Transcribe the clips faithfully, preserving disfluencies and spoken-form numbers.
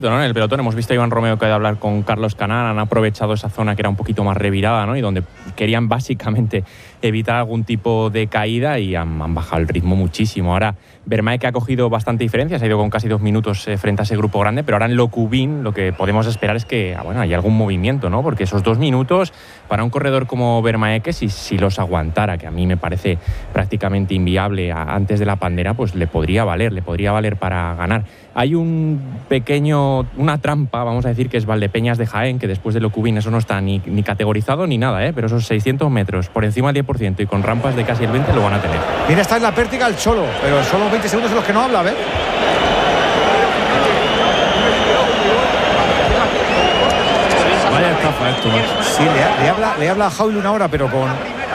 ¿no? En el pelotón hemos visto a Iván Romeo que ha ido a hablar con Carlos Canán, han aprovechado esa zona que era un poquito más revirada, ¿no? Y donde querían básicamente evitar algún tipo de caída y han, han bajado el ritmo muchísimo. Ahora Vermaelen, que ha cogido bastante diferencia, se ha ido con casi dos minutos eh, frente a ese grupo grande, pero ahora en Lokubin lo que podemos esperar es que ah, bueno, hay algún movimiento, ¿no? Porque esos dos minutos para un corredor como Vermaelen, que si, si los aguantara, que a mí me parece prácticamente inviable a, antes de la pandera, pues le podría valer, le podría valer para ganar. Hay un pequeño, una trampa, vamos a decir, que es Valdepeñas de Jaén, que después de Lokubin eso no está ni, ni categorizado ni nada, ¿eh? Pero esos seiscientos metros por encima del diez por ciento y con rampas de casi el veinte por ciento lo van a tener. Mira, está en la pértiga el Cholo, pero solo veinte segundos en los que no habla, a ver. Vaya estafa esto, ¿eh? Sí, le, le habla, le habla a Jaul una hora, pero con...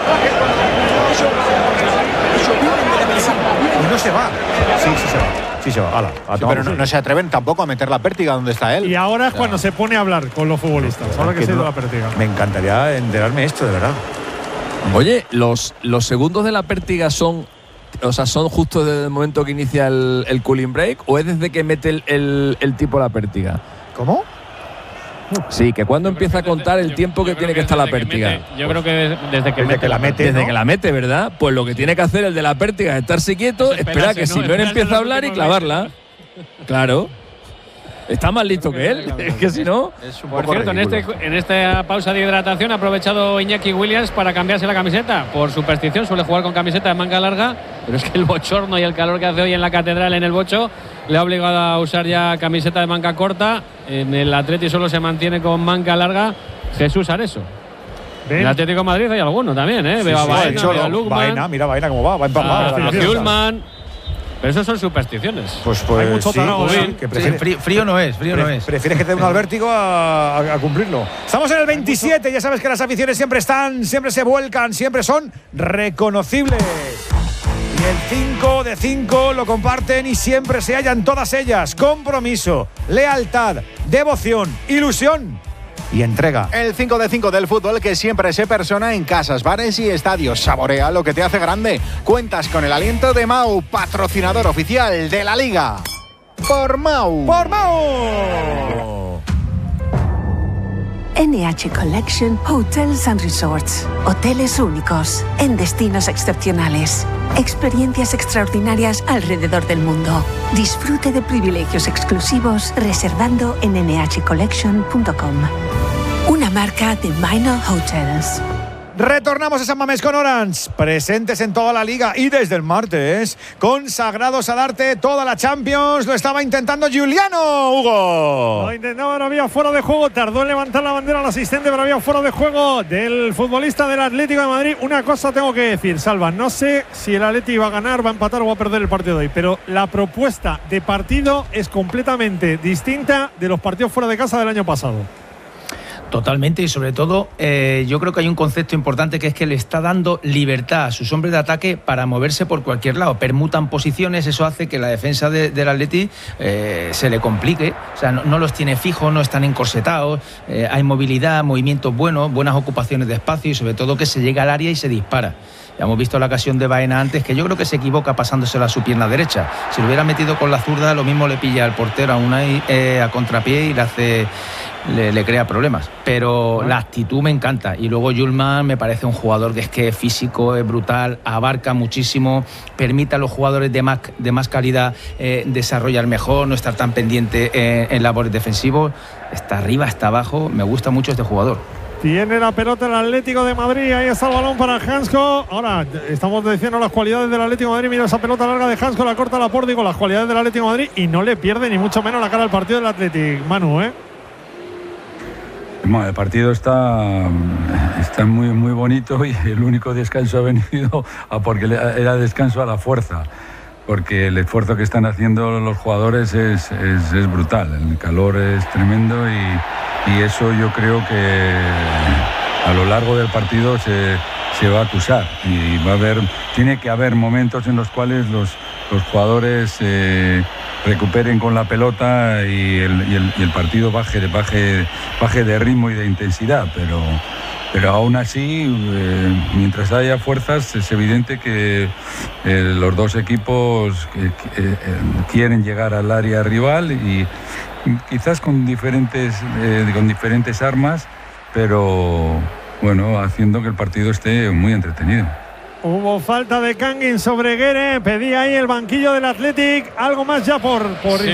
Y no se va. Sí, sí se va. Sí se va. Ala, sí, pero no, no se atreven tampoco a meter la pértiga donde está él. Y ahora es o sea, cuando se pone a hablar con los futbolistas. Ahora que, que se ha ido la pértiga. Me encantaría enterarme esto, de verdad. Oye, los, los segundos de la pértiga son, o sea, son justo desde el momento que inicia el, el cooling break, o es desde que mete el, el, el tipo la pértiga. ¿Cómo? Sí, que cuando empieza a contar el tiempo que tiene que estar la pértiga. Yo creo que desde que, desde mete que la mete, desde ¿no? que la mete, ¿verdad? Pues lo que tiene que hacer el de la pértiga es estarse quieto, pues esperar que Simeone empiece a hablar y clavarla. Claro. Está más listo que él. Es que si no. Es un Por cierto, en, este, en esta pausa de hidratación ha aprovechado Iñaki Williams para cambiarse la camiseta. Por superstición, suele jugar con camiseta de manga larga, pero es que el bochorno y el calor que hace hoy en la catedral, en el Bocho, le ha obligado a usar ya camiseta de manga corta. En el Atleti solo se mantiene con manga larga Jesús Areso. En el Atlético de Madrid hay alguno también, ¿eh? Sí, veo sí, a Baena, Cholo, veo a Lukman, Baena, mira Baena cómo va, va empapado. a Hjulman. Pero eso son supersticiones. Pues, pues hay mucho sí, tarado, pues, ¿eh? sí, que Sí, frío, frío no es, frío pre, no es. Prefieres que te dé un vértigo a, a, a cumplirlo. Estamos en el veintisiete, ya sabes que las aficiones siempre están, siempre se vuelcan, siempre son reconocibles. Y el cinco de cinco lo comparten y siempre se hallan todas ellas. Compromiso, lealtad, devoción, ilusión y entrega. El cinco de cinco del fútbol que siempre se persona en casas, bares y estadios. Saborea lo que te hace grande. Cuentas con el aliento de Mau, patrocinador oficial de la Liga. Por Mau. ¡Por Mau! N H Collection Hotels and Resorts. Hoteles únicos en destinos excepcionales. Experiencias extraordinarias alrededor del mundo. Disfrute de privilegios exclusivos reservando en ene hache collection punto com. Una marca de Minor Hotels. Retornamos a San Mamés con Orange, presentes en toda la liga y desde el martes, consagrados a darte toda la Champions. Lo estaba intentando Giuliano, Hugo. Lo intentaba, pero había fuera de juego. Tardó en levantar la bandera al asistente, pero había fuera de juego del futbolista del Atlético de Madrid. Una cosa tengo que decir, Salva, no sé si el Atlético va a ganar, va a empatar o va a perder el partido de hoy, pero la propuesta de partido es completamente distinta de los partidos fuera de casa del año pasado. Totalmente, y sobre todo eh, yo creo que hay un concepto importante, que es que le está dando libertad a sus hombres de ataque para moverse por cualquier lado. Permutan posiciones, eso hace que la defensa de, del Atleti eh, se le complique. O sea, no, no los tiene fijos, no están encorsetados, eh, hay movilidad, movimientos buenos, buenas ocupaciones de espacio y sobre todo que se llega al área y se dispara. Ya hemos visto la ocasión de Baena antes, que yo creo que se equivoca pasándosela a su pierna derecha. Si lo hubiera metido con la zurda, lo mismo le pilla al portero a, una, eh, a contrapié y le hace... Le, le crea problemas, pero la actitud me encanta. Y luego Hjulman me parece un jugador que es que es físico, es brutal, abarca muchísimo, permite a los jugadores de más, de más calidad eh, desarrollar mejor, no estar tan pendiente eh, en labores defensivos. Está arriba, está abajo, me gusta mucho este jugador. Tiene la pelota el Atlético de Madrid. Ahí está el balón para Hansko. Ahora estamos diciendo las cualidades del Atlético de Madrid. Mira esa pelota larga de Hansko, la corta la por, digo, las cualidades del Atlético de Madrid, y no le pierde ni mucho menos la cara al partido del Atlético. Manu, ¿eh? Bueno, el partido está, está muy, muy bonito y el único descanso ha venido a porque era descanso a la fuerza, porque el esfuerzo que están haciendo los jugadores es, es, es brutal, el calor es tremendo y, y eso yo creo que a lo largo del partido se, se va a acusar y va a haber, tiene que haber momentos en los cuales los, los jugadores eh, recuperen con la pelota y el, y el, y el partido baje, baje, baje de ritmo y de intensidad, pero, pero aún así, eh, mientras haya fuerzas, es evidente que eh, los dos equipos que, que, eh, quieren llegar al área rival y, quizás con diferentes, eh, con diferentes armas, pero bueno, haciendo que el partido esté muy entretenido. Hubo falta de Kangin sobre Guerre, pedía ahí el banquillo del Athletic, algo más ya por, por sí,